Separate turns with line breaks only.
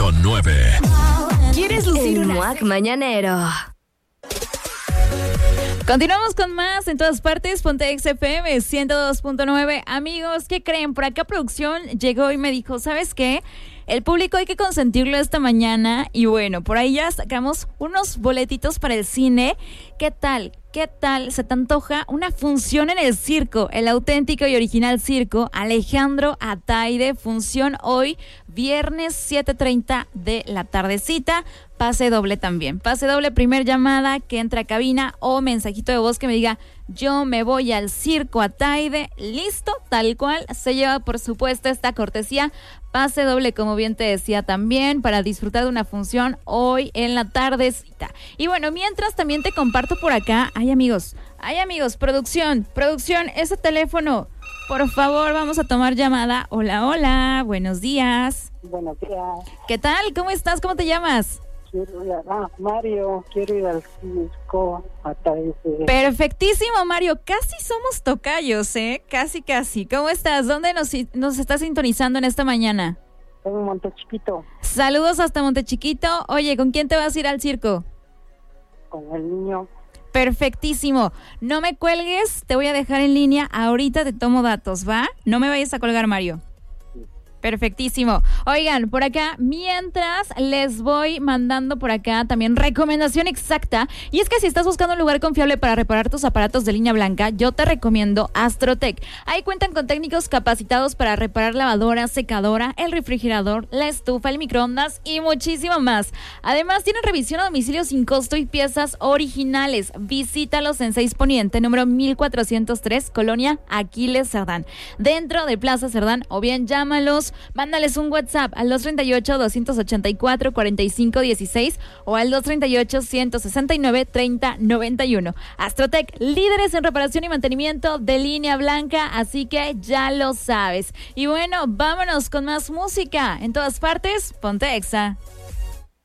102.9.
¿Quieres lucir un
MUAC mañanero?
Continuamos con más en todas partes. Ponte XFM 102.9. Amigos, ¿qué creen? Por acá producción llegó y me dijo, ¿sabes qué? El público hay que consentirlo esta mañana. Y bueno, por ahí ya sacamos unos boletitos para el cine. ¿Qué tal? ¿Qué tal se te antoja una función en el circo? El auténtico y original circo Alejandro Ataide. Función hoy, viernes 7:30 de la tardecita. Pase doble también. Pase doble, primer llamada que entra a cabina o mensajito de voz que me diga yo me voy al circo Ataide. Listo, tal cual. Se lleva por supuesto esta cortesía. Pase doble, como bien te decía también, para disfrutar de una función hoy en la tardecita. Y bueno, mientras también te comparto por acá. Ay amigos, producción, ese teléfono. Por favor, vamos a tomar llamada. Hola, buenos días.
Buenos días.
¿Qué tal? ¿Cómo estás? ¿Cómo te llamas?
Mario, quiero ir al circo Ataide.
Perfectísimo, Mario. Casi somos tocayos, ¿eh? Casi. ¿Cómo estás? ¿Dónde nos estás sintonizando en esta mañana?
En Montechiquito.
Saludos hasta Montechiquito. Oye, ¿con quién te vas a ir al circo?
Con el niño.
Perfectísimo. No me cuelgues, te voy a dejar en línea. Ahorita te tomo datos, ¿va? No me vayas a colgar, Mario. Perfectísimo. Oigan, por acá, mientras les voy mandando por acá también recomendación exacta. Y es que si estás buscando un lugar confiable para reparar tus aparatos de línea blanca, yo te recomiendo Astrotech. Ahí cuentan con técnicos capacitados para reparar lavadora, secadora, el refrigerador, la estufa, el microondas y muchísimo más. Además, tienen revisión a domicilio sin costo y piezas originales. Visítalos en 6 Poniente, número 1403, Colonia Aquiles Cerdán, dentro de Plaza Cerdán, o bien llámalos. Mándales un WhatsApp al 238-284-4516 o al 238-169-3091. Astrotech, líderes en reparación y mantenimiento de línea blanca, así que ya lo sabes. Y bueno, vámonos con más música. En todas partes, ponte Exa.